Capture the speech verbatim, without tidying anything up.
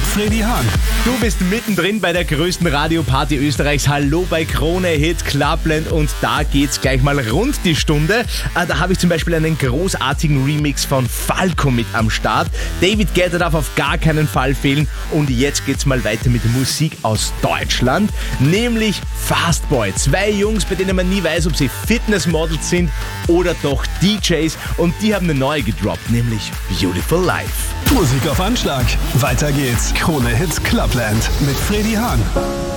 Freddy Hahn. Du bist mittendrin bei der größten Radioparty Österreichs. Hallo bei Krone Hit Clubland und da geht's gleich mal rund die Stunde. Da habe ich zum Beispiel einen großartigen Remix von Falco mit am Start. David Guetta darf auf gar keinen Fall fehlen und jetzt geht's mal weiter mit Musik aus Deutschland, nämlich Fastboy. Zwei Jungs, bei denen man nie weiß, ob sie Fitnessmodels sind oder doch D Js und die haben eine neue gedroppt, nämlich Beautiful Life. Musik auf Anschlag. Weiter geht's. Krone Hit Clubland mit Freddy Hahn.